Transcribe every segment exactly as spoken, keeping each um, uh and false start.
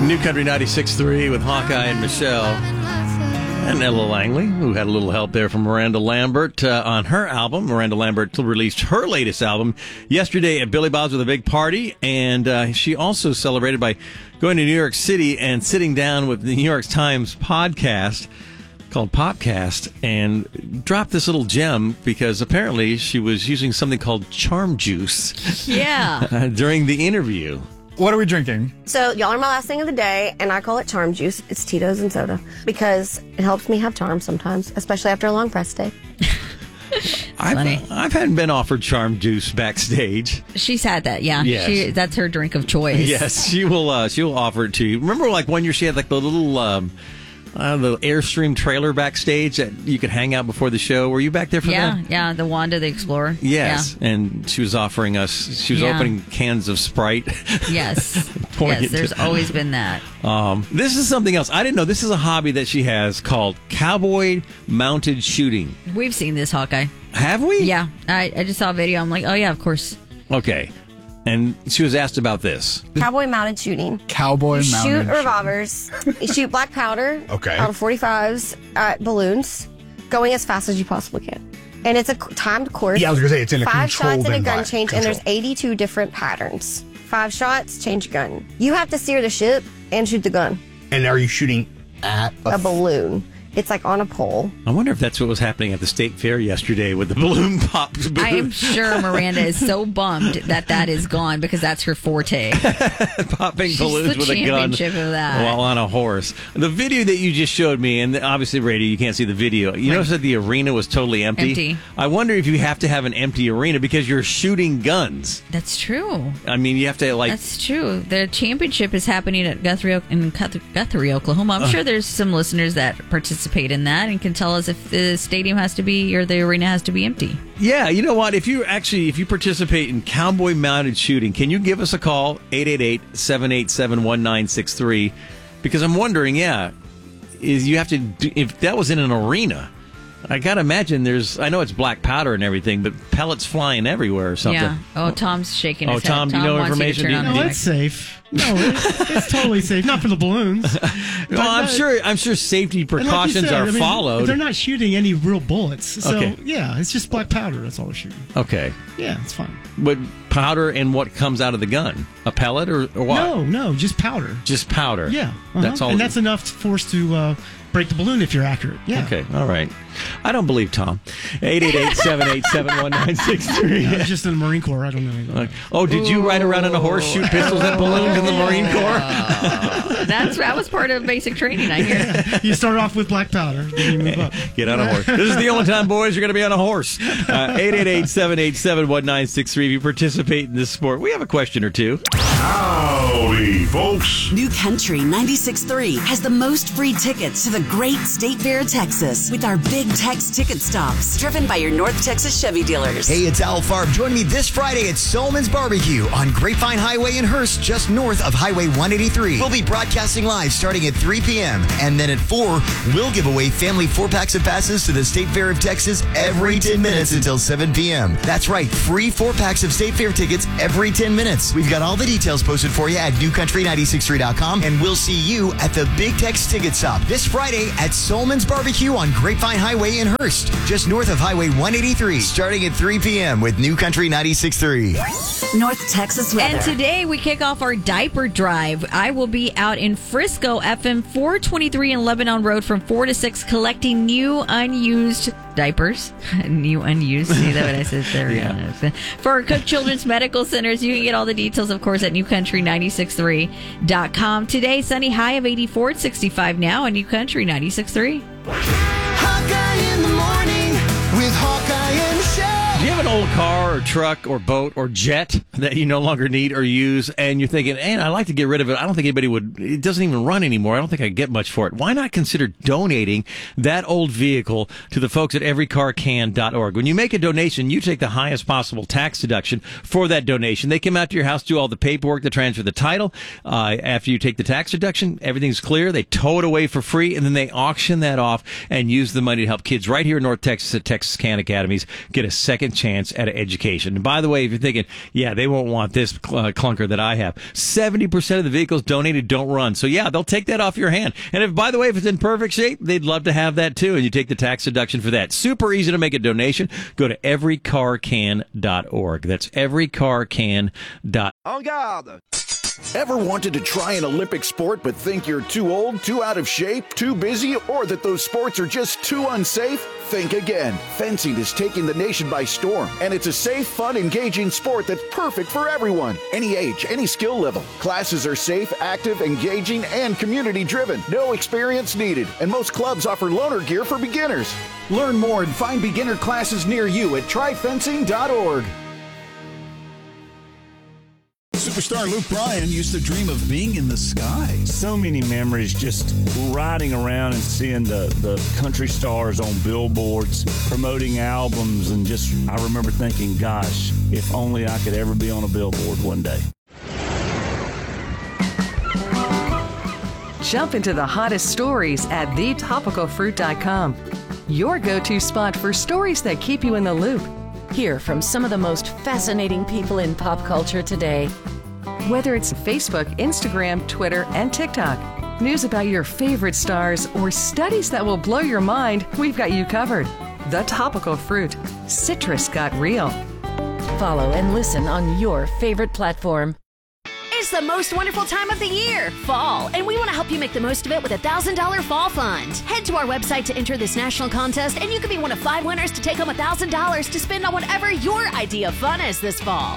New Country ninety-six point three with Hawkeye and Michelle. And Ella Langley, who had a little help there from Miranda Lambert uh, on her album. Miranda Lambert released her latest album yesterday at Billy Bob's with a big party. And uh, she also celebrated by going to New York City and sitting down with the New York Times podcast called Popcast and dropped this little gem because apparently she was using something called Charm Juice. Yeah. uh, during the interview. What are we drinking? So, y'all are my last thing of the day, and I call it Charm Juice. It's Tito's and soda because it helps me have charm sometimes, especially after a long press day. I've, I've hadn't been offered Charm Juice backstage. She's had that, yeah. Yes. She, that's her drink of choice. Yes, she will. Uh, she will offer it to you. Remember, like one year she had like the little. Um, Uh, the Airstream trailer backstage that you could hang out before the show. Were you back there for yeah, that? Yeah, the Wanda the Explorer. Yes, yeah. And she was offering us, she was yeah. opening cans of Sprite. Yes, yes, there's to, always been that. Um, this is something else. I didn't know. This is a hobby that she has called cowboy mounted shooting. We've seen this, Hawkeye. Have we? Yeah, I, I just saw a video. I'm like, oh yeah, of course. Okay. And she was asked about this. Cowboy mounted shooting. Cowboy you mounted shoot shooting. revolvers. You shoot black powder. Okay. Out of forty-fives at balloons, going as fast as you possibly can. And it's a timed course. Yeah, I was going to say, it's in a Five shots in a gun envi- change, control. and there's eighty-two different patterns. Five shots, change gun. You have to steer the ship and shoot the gun. And are you shooting at A balloon. It's like on a pole. I wonder if that's what was happening at the state fair yesterday with the balloon pop. I am sure Miranda is so bummed that that is gone because that's her forte. Popping She's balloons the with a gun championship of that. while on a horse. The video that you just showed me, and obviously, radio, you can't see the video. You Right. notice that the arena was totally empty? Empty. I wonder if you have to have an empty arena because you're shooting guns. That's true. I mean, you have to, like... That's true. The championship is happening at Guthrie, in Guth- Guthrie, Oklahoma. I'm uh, sure there's some listeners that participate in that and can tell us if the stadium has to be or the arena has to be empty. Yeah, you know what? If you actually, if you participate in cowboy mounted shooting, can you give us a call? eight eight eight, seven eight seven, one nine six three. Because I'm wondering, yeah, is you have to, do, if that was in an arena, I got to imagine there's, I know it's black powder and everything, but pellets flying everywhere or something. Yeah. Oh, Tom's shaking his Oh, Tom, head. do you know wants information? to turn Do on you- the No, mic. it's safe. No, it's, it's totally safe. Not for the balloons. Well, I'm sure, I'm sure safety And like you precautions said, are I mean, followed. They're not shooting any real bullets. So, Okay. yeah, it's just black powder. That's all they're shooting. Okay. Yeah, it's fine. But powder and what comes out of the gun? A pellet or, or what? No, no, just powder. Just powder. Yeah. uh-huh. That's all. And that's enough force to uh, break the balloon if you're accurate. Yeah. Okay. All right. I don't believe Tom. eight eight eight, seven eight seven, one nine six three. I was just in the Marine Corps. I don't know anything. Like, oh, did you ride around in a horse, shoot pistols at balloons in the Marine Corps? That's that was part of basic training, I hear. You start off with black powder, then you move up. Get on a horse. This is the only time, boys, you're going to be on a horse. Uh, eight eight eight, seven eight seven, one nine six three. If you participate in this sport, we have a question or two. Howdy, folks. New Country ninety-six point three has the most free tickets to the great State Fair of Texas with our Big Tex ticket stops, driven by your North Texas Chevy dealers. Hey, it's Al Farb. Join me this Friday at Solomons Barbecue on Grapevine Highway in Hurst, just north of Highway one eighty-three. We'll be broadcasting live starting at three p.m. And then at four, we'll give away family four-packs of passes to the State Fair of Texas every ten minutes until seven p.m. That's right, free four-packs of State Fair tickets every ten minutes. We've got all the details posted for you at new country nine six three dot com, and we'll see you at the Big Tex Ticket Stop this Friday at Solomons Barbecue on Grapevine Highway in Hurst, just north of Highway one eighty-three, starting at three p.m. with New Country ninety-six point three. North Texas weather. And today we kick off our diaper drive. I will be out in Frisco, F M four twenty-three in Lebanon Road from four to six collecting new unused diapers. New unused. See that what I said there? Yeah. For our Cook Children's Medical Centers. You can get all the details, of course, at new country nine six three dot com. Today, sunny high of eighty-four, it's sixty-five now on New Country ninety-six point three. Hawkeye in the morning with Hawkeye and Michelle. Do you have an old car or truck or boat or jet that you no longer need or use, and you're thinking, hey, I'd like to get rid of it. I don't think anybody would. It doesn't even run anymore. I don't think I get much for it. Why not consider donating that old vehicle to the folks at every car can dot org? When you make a donation, you take the highest possible tax deduction for that donation. They come out to your house, do all the paperwork to transfer the title. Uh, after you take the tax deduction, everything's clear. They tow it away for free, and then they auction that off and use the money to help kids right here in North Texas at Texas Can Academies get a second chance chance at an education. And by the way, if you're thinking, yeah, they won't want this cl- clunker that I have, seventy percent of the vehicles donated don't run. So yeah, they'll take that off your hand. And if, by the way, if it's in perfect shape, they'd love to have that too. And you take the tax deduction for that. Super easy to make a donation. Go to every car can dot org. That's every car can dot org. En garde! Ever wanted to try an Olympic sport but think you're too old, too out of shape, too busy, or that those sports are just too unsafe? Think again. Fencing is taking the nation by storm, and it's a safe, fun, engaging sport that's perfect for everyone. Any age, any skill level. Classes are safe, active, engaging, and community-driven. No experience needed, and most clubs offer loaner gear for beginners. Learn more and find beginner classes near you at try fencing dot org. Superstar Luke Bryan used to dream of being in the sky. So many memories just riding around and seeing the, the country stars on billboards, promoting albums, and just, I remember thinking, gosh, if only I could ever be on a billboard one day. Jump into the hottest stories at the topical fruit dot com. Your go-to spot for stories that keep you in the loop. Hear from some of the most fascinating people in pop culture today. Whether it's Facebook, Instagram, Twitter, and TikTok, news about your favorite stars, or studies that will blow your mind, we've got you covered. The Topical Fruit. Citrus got real. Follow and listen on your favorite platform. It's the most wonderful time of the year, fall, and we want to help you make the most of it with a one thousand dollars Fall Fund. Head to our website to enter this national contest, and you could be one of five winners to take home one thousand dollars to spend on whatever your idea of fun is this fall.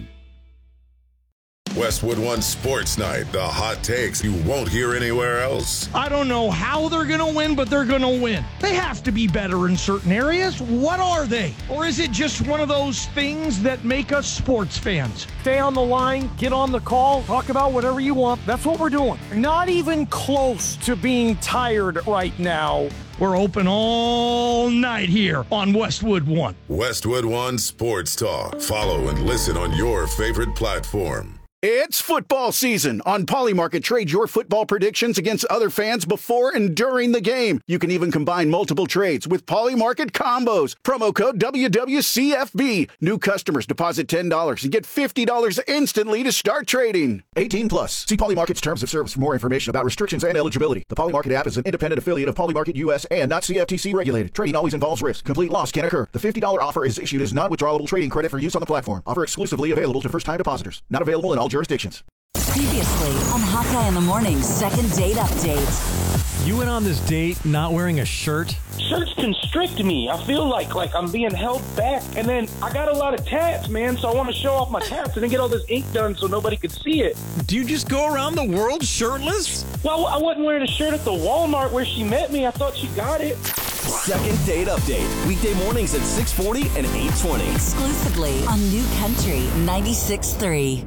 Westwood One Sports Night, the hot takes you won't hear anywhere else. I don't know how they're going to win, but they're going to win. They have to be better in certain areas. What are they? Or is it just one of those things that make us sports fans? Stay on the line, get on the call, talk about whatever you want. That's what we're doing. Not even close to being tired right now. We're open all night here on Westwood One. Westwood One Sports Talk. Follow and listen on your favorite platform. It's football season. On Polymarket, trade your football predictions against other fans before and during the game. You can even combine multiple trades with Polymarket combos. Promo code W W C F B. New customers deposit ten dollars and get fifty dollars instantly to start trading. eighteen plus. See Polymarket's terms of service for more information about restrictions and eligibility. The Polymarket app is an independent affiliate of Polymarket U S and not C F T C regulated. Trading always involves risk. Complete loss can occur. The fifty dollars offer is issued as non-withdrawable trading credit for use on the platform. Offer exclusively available to first-time depositors. Not available in all jurisdictions. Previously on Hawkeye in the Morning second date update. You went on this date not wearing a shirt? Shirts constrict me. I feel like like I'm being held back. And then I got a lot of tats, man, so I want to show off my tats and then get all this ink done so nobody could see it. Do you just go around the world shirtless? Well, I wasn't wearing a shirt at the Walmart where she met me. I thought she got it. Second date update. Weekday mornings at six forty and eight twenty. Exclusively on New Country ninety-six point three.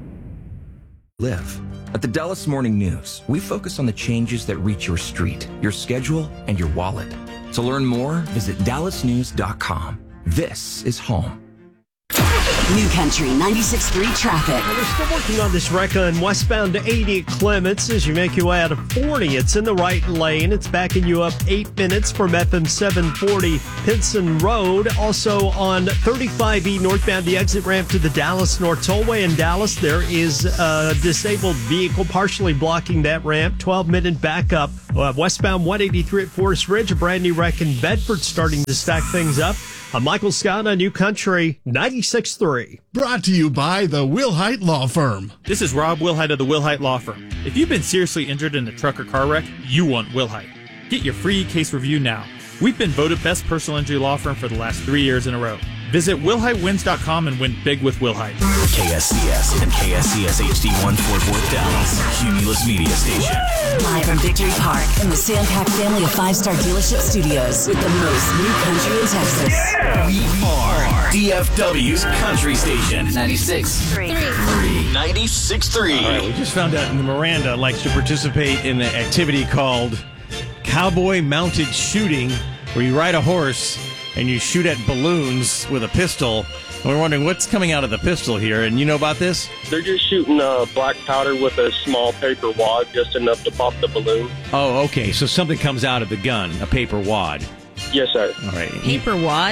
Live. At the Dallas Morning News, we focus on the changes that reach your street, your schedule, and your wallet. To learn more, visit dallas news dot com. This is home. New Country ninety-six point three traffic. Well, they're still working on this wreck on westbound to eighty at Clements as you make your way out of forty. It's in the right lane. It's backing you up eight minutes from F M seven forty Pinson Road. Also on thirty-five E northbound, the exit ramp to the Dallas North Tollway in Dallas. There is a disabled vehicle partially blocking that ramp. twelve minute backup. Uh, westbound one eighty-three at Forest Ridge. A brand new wreck in Bedford starting to stack things up. I'm Michael Scott on New Country ninety-six point three. Brought to you by the Wilhite Law Firm. This is Rob Wilhite of the Wilhite Law Firm. If you've been seriously injured in a truck or car wreck, you want Wilhite. Get your free case review now. We've been voted best personal injury law firm for the last three years in a row. Visit Wilhite Wins dot com and win big with Wilhite. K S C S and K S C S H D one Fort Worth, Dallas. Cumulus Media Station. Live from Victory Park in the Sandpack family of five-star dealership studios with the most new country in Texas. Yeah. We are D F W's Country Station. ninety-six point three. ninety-six point three. All right, we just found out Miranda likes to participate in an activity called Cowboy Mounted Shooting, where you ride a horse and you shoot at balloons with a pistol. And we're wondering what's coming out of the pistol here. And you know about this? They're just shooting uh, black powder with a small paper wad, just enough to pop the balloon. Oh, okay. So something comes out of the gun, a paper wad. Yes, sir. All right. Paper wad?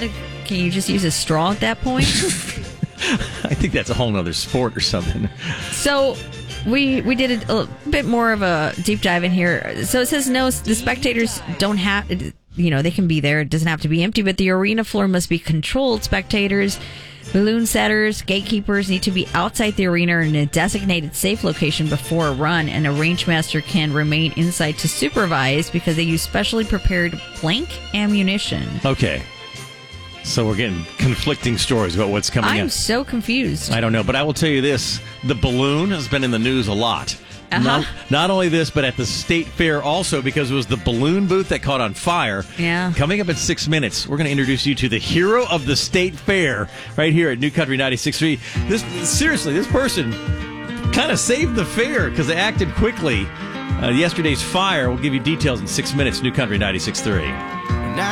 Can you just use a straw at that point? I think that's a whole nother sport or something. So we we did a, a bit more of a deep dive in here. So it says no, the spectators don't have, you know, they can be there. It doesn't have to be empty, but the arena floor must be controlled. Spectators, balloon setters, gatekeepers need to be outside the arena in a designated safe location before a run, and a range master can remain inside to supervise because they use specially prepared blank ammunition. Okay. So we're getting conflicting stories about what's coming I'm up. so confused. I don't know, but I will tell you this. The balloon has been in the news a lot. Uh-huh. Not, not only this, but at the state fair also, because it was the balloon booth that caught on fire. Yeah. Coming up in six minutes, we're going to introduce you to the hero of the state fair right here at New Country ninety-six point three. This, seriously, this person kind of saved the fair because they acted quickly. Uh, yesterday's fire, we'll give you details in six minutes, New Country ninety-six point three.